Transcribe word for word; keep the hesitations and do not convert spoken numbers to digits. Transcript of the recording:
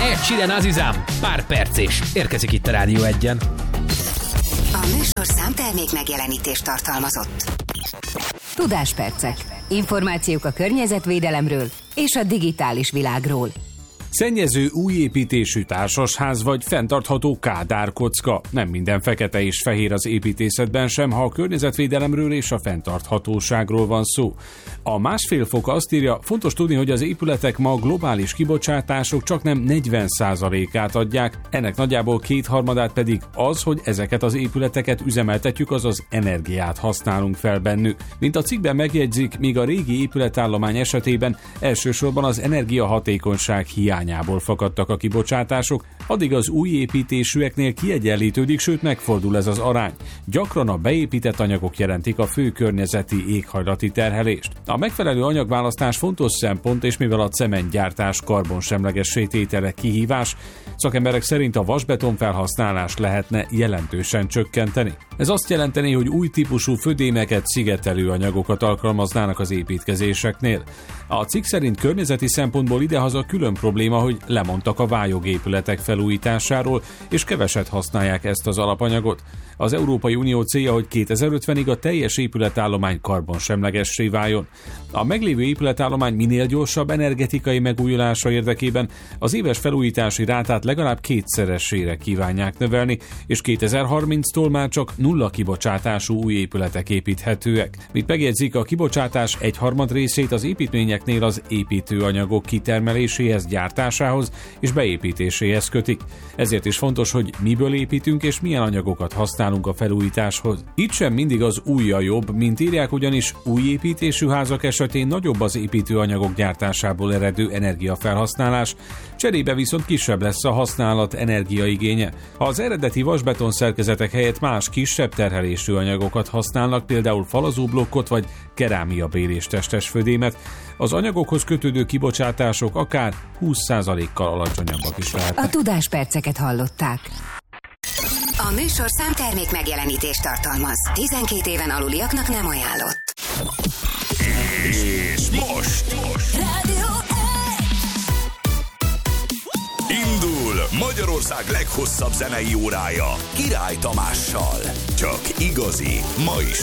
Ed Sheeran, Azizám, pár perc és érkezik itt a Rádió egyen. A műsor számtermék megjelenítést tartalmazott. Tudáspercek. Információk a környezetvédelemről és a digitális világról. Szennyező újépítésű társasház vagy fenntartható kádárkocka. Nem minden fekete és fehér az építészetben sem, ha a környezetvédelemről és a fenntarthatóságról van szó. A másfél fok azt írja, fontos tudni, hogy az épületek ma globális kibocsátások csak nem negyven százalékát adják, ennek nagyjából kétharmadát pedig az, hogy ezeket az épületeket üzemeltetjük, azaz energiát használunk fel bennük. Mint a cikkben megjegyzik, míg a régi épületállomány esetében elsősorban az energiahatékonyság hiányából fakadtak a kibocsátások, addig az új építésűeknél kiegyenlítődik, sőt megfordul ez az arány. Gyakran a beépített anyagok jelentik a fő környezeti éghajlati terhelést. A megfelelő anyagválasztás fontos szempont, és mivel a cementgyártás karbonsemlegessé tétele kihívás, szakemberek szerint a vasbeton felhasználást lehetne jelentősen csökkenteni. Ez azt jelenteni, hogy új típusú födémeket, szigetelő anyagokat alkalmaznának az építkezéseknél. A cikk szerint környezeti szempontból idehaza külön probléma, hogy lemondtak a vályogépületek felújításáról, és keveset használják ezt az alapanyagot. Az Európai Unió célja, hogy kétezer-ötvenig a teljes épületállomány karbonsemlegessé váljon. A meglévő épületállomány minél gyorsabb energetikai megújulása érdekében az éves felújítási rátát legalább kétszeresére kívánják növelni, és kétezer-harminctól már csak nulla kibocsátású új épületek építhetőek. Mint megjegyzik, a kibocsátás egyharmad részét az építményeknél az építőanyagok kitermeléséhez, gyártásához és beépítéséhez kötik. Ezért is fontos, hogy miből építünk és milyen anyagokat használunk a felújításhoz. Itt sem mindig az új a jobb, mint írják, ugyanis új építésű házak esetén nagyobb az építőanyagok gyártásából eredő energiafelhasználás, cserébe viszont kisebb lesz a használat energiaigénye. Ha az eredeti vasbeton szerkezetek helyett más kisebb terhelésű anyagokat használnak, például falazóblokkot vagy kerámiabélés testes födémet, az anyagokhoz kötődő kibocsátások akár húsz százalékkal alacsonyabbak is lehetnek. A tudásperceket hallották. A műsor számtermék megjelenítést tartalmaz. tizenkét éven aluliaknak nem ajánlott. És most, most. Rádió Indul Magyarország leghosszabb zenei órája Király Tamással. Csak igazi, ma is